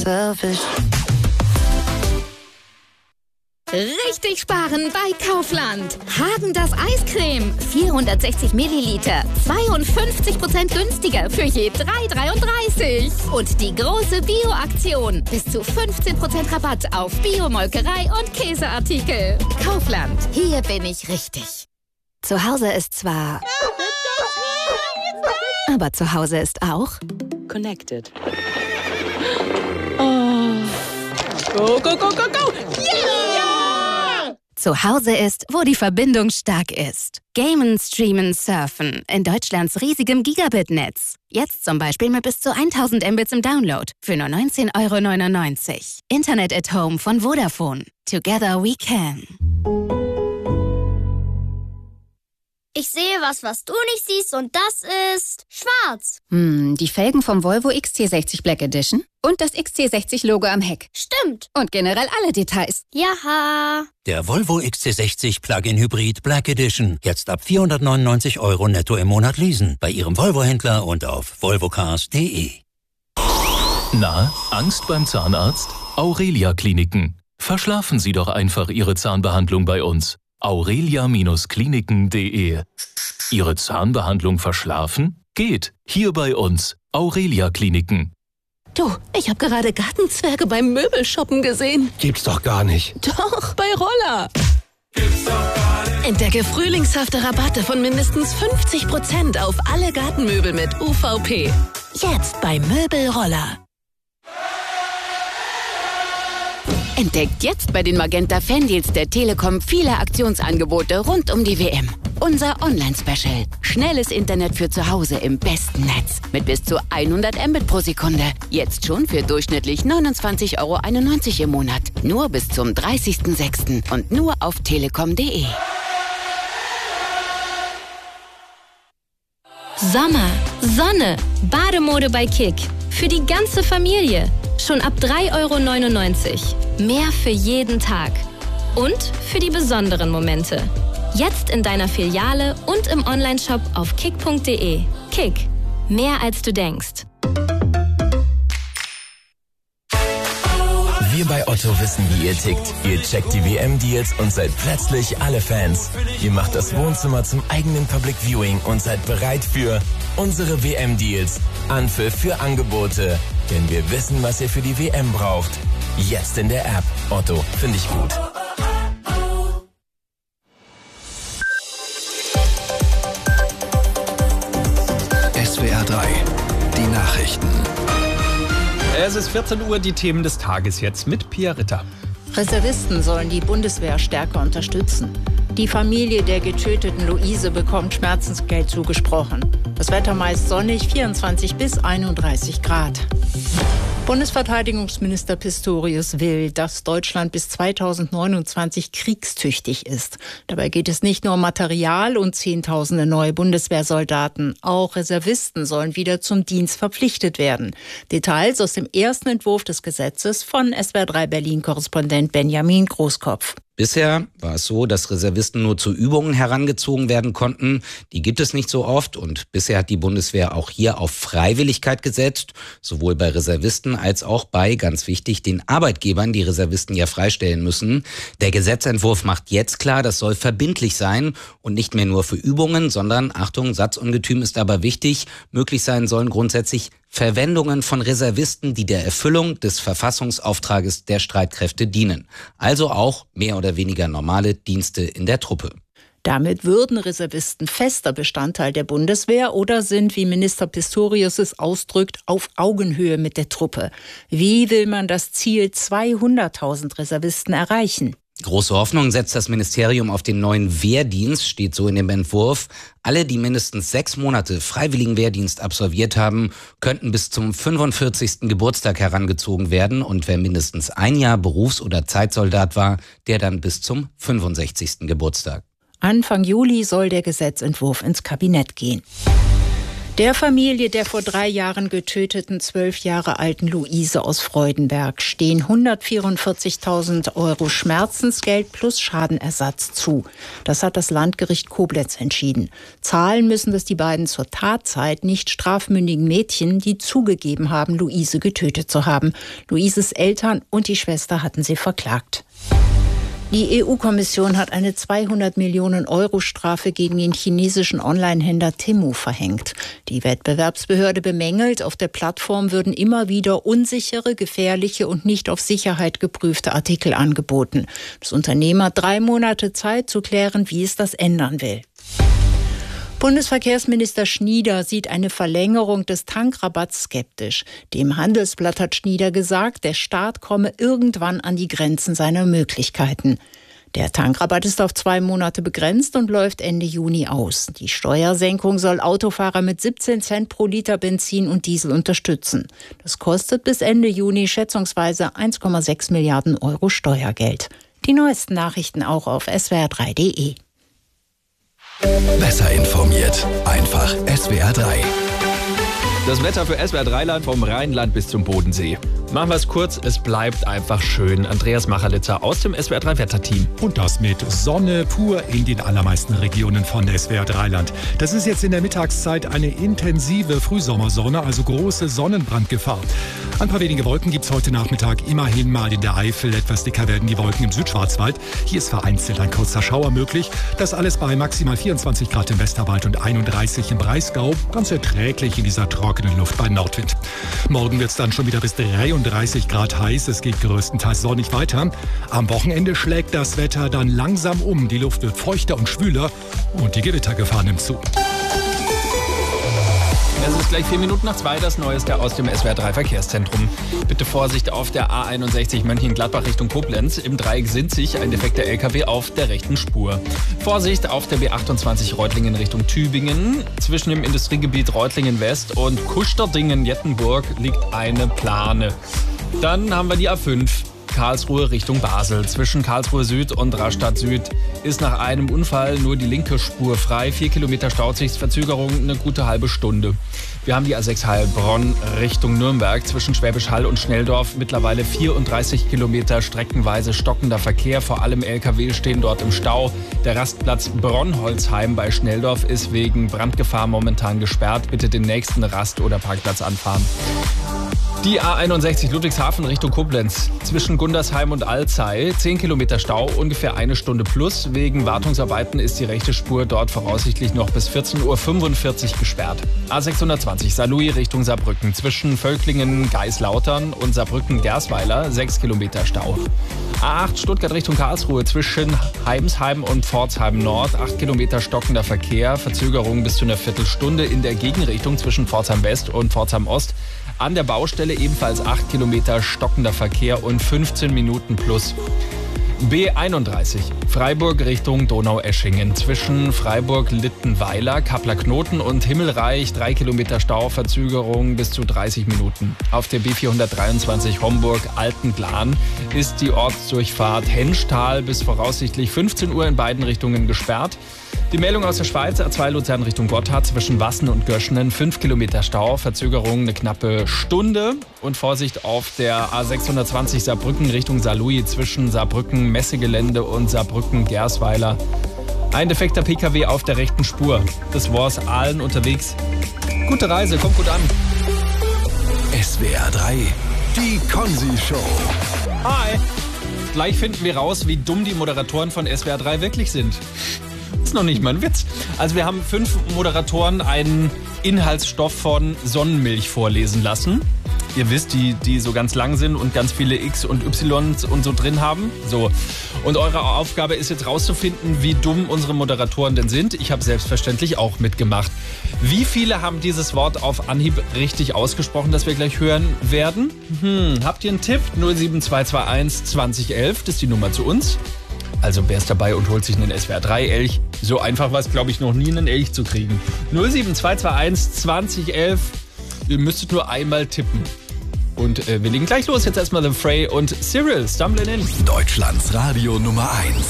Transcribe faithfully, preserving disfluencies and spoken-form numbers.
Service. Richtig sparen bei Kaufland. Häagen-Dazs Eiscreme. vierhundertsechzig Milliliter. zweiundfünfzig Prozent günstiger für je drei dreiunddreißig. Und die große Bio-Aktion. Bis zu fünfzehn Prozent Rabatt auf Bio-Molkerei und Käseartikel. Kaufland. Hier bin ich richtig. Zu Hause ist zwar... Aber zu Hause ist auch... Connected. Oh. Go, go, go, go, go! Yeah! Zu Hause ist, wo die Verbindung stark ist. Gamen, streamen, surfen. In Deutschlands riesigem Gigabit-Netz. Jetzt zum Beispiel mit bis zu tausend Mbits im Download. Für nur neunzehn Euro neunundneunzig. Internet at Home von Vodafone. Together we can. Ich sehe was, was du nicht siehst, und das ist schwarz. Hm, die Felgen vom Volvo X C sechzig Black Edition und das X C sechzig Logo am Heck. Stimmt. Und generell alle Details. Jaha. Der Volvo X C sechzig Plug-in Hybrid Black Edition. Jetzt ab vierhundertneunundneunzig Euro netto im Monat leasen. Bei Ihrem Volvo-Händler und auf volvocars punkt de. Na, Angst beim Zahnarzt? Aurelia Kliniken. Verschlafen Sie doch einfach Ihre Zahnbehandlung bei uns. aurelia Kliniken punkt de. Ihre Zahnbehandlung verschlafen? Geht. Hier bei uns. Aurelia Kliniken. Du, ich habe gerade Gartenzwerge beim Möbelshoppen gesehen. Gibt's doch gar nicht. Doch, bei Roller. Gibt's doch gar nicht. Entdecke frühlingshafte Rabatte von mindestens fünfzig Prozent auf alle Gartenmöbel mit U V P. Jetzt bei Möbel Roller. Entdeckt jetzt bei den Magenta Fandeals der Telekom viele Aktionsangebote rund um die W M. Unser Online-Special. Schnelles Internet für zu Hause im besten Netz. Mit bis zu hundert Mbit pro Sekunde. Jetzt schon für durchschnittlich neunundzwanzig Euro einundneunzig im Monat. Nur bis zum dreißigsten sechsten und nur auf telekom punkt de. Sommer, Sonne, Bademode bei Kick. Für die ganze Familie. Schon ab drei Euro neunundneunzig. Mehr für jeden Tag. Und für die besonderen Momente. Jetzt in deiner Filiale und im Onlineshop auf kick punkt de. Kick. Mehr als du denkst. Wir bei Otto wissen, wie ihr tickt. Ihr checkt die W M-Deals und seid plötzlich alle Fans. Ihr macht das Wohnzimmer zum eigenen Public Viewing und seid bereit für unsere W M-Deals. Anpfiff für Angebote. Denn wir wissen, was ihr für die W M braucht. Jetzt in der App. Otto, finde ich gut. S W R drei, die Nachrichten. Es ist vierzehn Uhr, die Themen des Tages jetzt mit Pia Ritter. Reservisten sollen die Bundeswehr stärker unterstützen. Die Familie der getöteten Luise bekommt Schmerzensgeld zugesprochen. Das Wetter meist sonnig, vierundzwanzig bis einunddreißig Grad. Bundesverteidigungsminister Pistorius will, dass Deutschland bis zweitausendneunundzwanzig kriegstüchtig ist. Dabei geht es nicht nur um Material und Zehntausende neue Bundeswehrsoldaten. Auch Reservisten sollen wieder zum Dienst verpflichtet werden. Details aus dem ersten Entwurf des Gesetzes von S W R drei Berlin-Korrespondent Benjamin Großkopf. Bisher war es so, dass Reservisten nur zu Übungen herangezogen werden konnten. Die gibt es nicht so oft und bisher hat die Bundeswehr auch hier auf Freiwilligkeit gesetzt, sowohl bei Reservisten als auch bei, ganz wichtig, den Arbeitgebern, die Reservisten ja freistellen müssen. Der Gesetzentwurf macht jetzt klar, das soll verbindlich sein und nicht mehr nur für Übungen, sondern, Achtung, Satzungetüm ist aber wichtig, möglich sein sollen grundsätzlich Verwendungen von Reservisten, die der Erfüllung des Verfassungsauftrages der Streitkräfte dienen. Also auch mehr oder weniger normale Dienste in der Truppe. Damit würden Reservisten fester Bestandteil der Bundeswehr oder sind, wie Minister Pistorius es ausdrückt, auf Augenhöhe mit der Truppe. Wie will man das Ziel zweihunderttausend Reservisten erreichen? Große Hoffnung setzt das Ministerium auf den neuen Wehrdienst, steht so in dem Entwurf. Alle, die mindestens sechs Monate freiwilligen Wehrdienst absolviert haben, könnten bis zum fünfundvierzigsten Geburtstag herangezogen werden und wer mindestens ein Jahr Berufs- oder Zeitsoldat war, der dann bis zum fünfundsechzigsten Geburtstag. Anfang Juli soll der Gesetzentwurf ins Kabinett gehen. Der Familie der vor drei Jahren getöteten zwölf Jahre alten Luise aus Freudenberg stehen hundertvierundvierzigtausend Euro Schmerzensgeld plus Schadenersatz zu. Das hat das Landgericht Koblenz entschieden. Zahlen müssen das die beiden zur Tatzeit nicht strafmündigen Mädchen, die zugegeben haben, Luise getötet zu haben. Luises Eltern und die Schwester hatten sie verklagt. Die E U-Kommission hat eine zweihundert Millionen Euro Strafe gegen den chinesischen Online-Händler Temu verhängt. Die Wettbewerbsbehörde bemängelt, auf der Plattform würden immer wieder unsichere, gefährliche und nicht auf Sicherheit geprüfte Artikel angeboten. Das Unternehmen hat drei Monate Zeit zu klären, wie es das ändern will. Bundesverkehrsminister Schnieder sieht eine Verlängerung des Tankrabatts skeptisch. Dem Handelsblatt hat Schnieder gesagt, der Staat komme irgendwann an die Grenzen seiner Möglichkeiten. Der Tankrabatt ist auf zwei Monate begrenzt und läuft Ende Juni aus. Die Steuersenkung soll Autofahrer mit siebzehn Cent pro Liter Benzin und Diesel unterstützen. Das kostet bis Ende Juni schätzungsweise eins Komma sechs Milliarden Euro Steuergeld. Die neuesten Nachrichten auch auf S W R drei Punkt de. Besser informiert. Einfach S W R drei. Das Wetter für S W R drei Land vom Rheinland bis zum Bodensee. Machen wir es kurz, es bleibt einfach schön. Andreas Macherlitzer aus dem S W R drei Wetterteam. Und das mit Sonne pur in den allermeisten Regionen von S W R drei Land. Das ist jetzt in der Mittagszeit eine intensive Frühsommersonne, also große Sonnenbrandgefahr. Ein paar wenige Wolken gibt es heute Nachmittag immerhin mal in der Eifel. Etwas dicker werden die Wolken im Südschwarzwald. Hier ist vereinzelt ein kurzer Schauer möglich. Das alles bei maximal vierundzwanzig Grad im Westerwald und einunddreißig im Breisgau. Ganz erträglich in dieser trockenen Luft bei Nordwind. Morgen wird es dann schon wieder bis dreiunddreißig Grad heiß. Es geht größtenteils sonnig weiter. Am Wochenende schlägt das Wetter dann langsam um. Die Luft wird feuchter und schwüler und die Gewittergefahr nimmt zu. Es ist gleich vier Minuten nach zwei, das Neueste aus dem S W R drei Verkehrszentrum. Bitte Vorsicht auf der A einundsechzig Mönchengladbach Richtung Koblenz. Im Dreieck Sinzig ein defekter L K W auf der rechten Spur. Vorsicht auf der B achtundzwanzig Reutlingen Richtung Tübingen. Zwischen dem Industriegebiet Reutlingen West und Kusterdingen-Jettenburg liegt eine Plane. Dann haben wir die A fünf. Karlsruhe Richtung Basel. Zwischen Karlsruhe Süd und Rastatt Süd ist nach einem Unfall nur die linke Spur frei. Vier Kilometer Stausichtsverzögerung, eine gute halbe Stunde. Wir haben die A sechs Heilbronn Richtung Nürnberg. Zwischen Schwäbisch Hall und Schnelldorf mittlerweile vierunddreißig Kilometer streckenweise stockender Verkehr. Vor allem L K W stehen dort im Stau. Der Rastplatz Bronnholzheim bei Schnelldorf ist wegen Brandgefahr momentan gesperrt. Bitte den nächsten Rast- oder Parkplatz anfahren. Die A einundsechzig Ludwigshafen Richtung Koblenz. Zwischen Gundersheim und Alzey zehn Kilometer Stau, ungefähr eine Stunde plus. Wegen Wartungsarbeiten ist die rechte Spur dort voraussichtlich noch bis vierzehn Uhr fünfundvierzig gesperrt. A sechshundertzwanzig Saarlouis Richtung Saarbrücken. Zwischen Völklingen-Geislautern und Saarbrücken-Gersweiler sechs Kilometer Stau. A acht Stuttgart Richtung Karlsruhe. Zwischen Heimsheim und Pforzheim Nord acht Kilometer stockender Verkehr. Verzögerung bis zu einer Viertelstunde in der Gegenrichtung zwischen Pforzheim West und Pforzheim Ost. An der Baustelle ebenfalls acht Kilometer stockender Verkehr und fünfzehn Minuten plus. B einunddreißig Freiburg Richtung Donaueschingen. Zwischen Freiburg-Littenweiler, Kappler-Knoten und Himmelreich drei Kilometer Stau, Verzögerung bis zu dreißig Minuten. Auf der B vierhundertdreiundzwanzig Homburg-Altenglan ist die Ortsdurchfahrt Henschtal bis voraussichtlich fünfzehn Uhr in beiden Richtungen gesperrt. Die Meldung aus der Schweiz, A zwei Luzern Richtung Gotthard, zwischen Wassen und Göschenen, fünf Kilometer Stau, Verzögerung eine knappe Stunde. Und Vorsicht auf der A sechshundertzwanzig Saarbrücken Richtung Saarlouis, zwischen Saarbrücken Messegelände und Saarbrücken Gersweiler. Ein defekter P K W auf der rechten Spur. Das war's allen unterwegs. Gute Reise, kommt gut an. S W R drei, die Konzi-Show. Hi. Gleich finden wir raus, wie dumm die Moderatoren von S W R drei wirklich sind. Das ist noch nicht mal ein Witz. Also wir haben fünf Moderatoren einen Inhaltsstoff von Sonnenmilch vorlesen lassen. Ihr wisst, die, die so ganz lang sind und ganz viele X und Y und so drin haben. So. Und eure Aufgabe ist jetzt rauszufinden, wie dumm unsere Moderatoren denn sind. Ich habe selbstverständlich auch mitgemacht. Wie viele haben dieses Wort auf Anhieb richtig ausgesprochen, das wir gleich hören werden? Hm, habt ihr einen Tipp? null sieben zwei zwei eins zwanzig elf, das ist die Nummer zu uns. Also wer ist dabei und holt sich einen S W R drei Elch? So einfach war es, glaube ich, noch nie, einen Elch zu kriegen. null sieben zwei zwei eins zwanzig elf. Ihr müsstet nur einmal tippen. Und äh, wir legen gleich los. Jetzt erstmal The Fray und Cyril, Stumbling In. Deutschlands Radio Nummer eins.